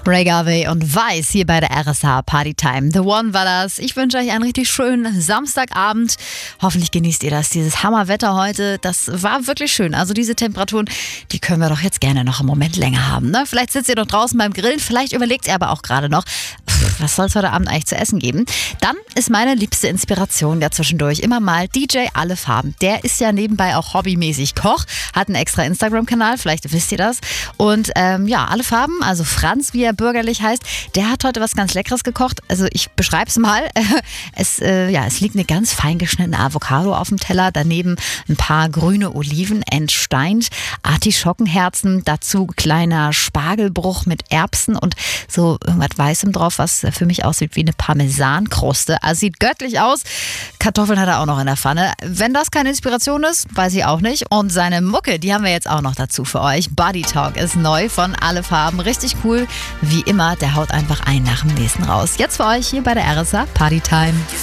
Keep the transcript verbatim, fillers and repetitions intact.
Ray Garvey und Weiß hier bei der R S H Partytime. The One war das. Ich wünsche euch einen richtig schönen Samstagabend. Hoffentlich genießt ihr das. Dieses Hammerwetter heute, das war wirklich schön. Also diese Temperaturen, die können wir doch jetzt gerne noch einen Moment länger haben. Ne? Vielleicht sitzt ihr noch draußen beim Grillen, vielleicht überlegt ihr aber auch gerade noch, pff, was soll es heute Abend eigentlich zu essen geben? Dann ist meine liebste Inspiration ja zwischendurch immer mal D J Alle Farben. Der ist ja nebenbei auch hobbymäßig Koch, hat einen extra Instagram-Kanal, vielleicht wisst ihr das. Und ähm, ja, Alle Farben, also Franz, wie er bürgerlich heißt, der hat heute was ganz Leckeres gekocht. Also ich beschreibe es mal. Es, äh, ja, es liegt eine ganz fein geschnittene Avocado auf dem Teller, daneben ein paar grüne Oliven entsteint, Artischockenherzen, dazu kleiner Spargelbruch mit Erbsen und so irgendwas Weißem drauf, was für mich aussieht wie eine Parmesankruste. Also sieht göttlich aus. Kartoffeln hat er auch noch in der Pfanne. Wenn das keine Inspiration ist, weiß ich auch nicht. Und seine Mucke, die haben wir jetzt auch noch dazu für euch. Body Talk ist neu von Alle Farben. Richtig cool. Wie immer, der haut einfach einen nach dem nächsten raus. Jetzt für euch hier bei der R S H Partytime.